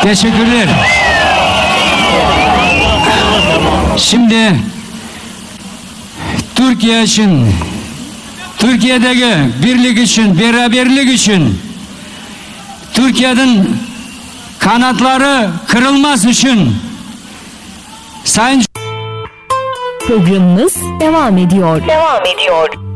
Teşekkürler. Şimdi Türkiye için, Türkiye'deki birlik için, beraberlik için, Türkiye'nin kanatları kırılmaz için Sayın programımız devam ediyor.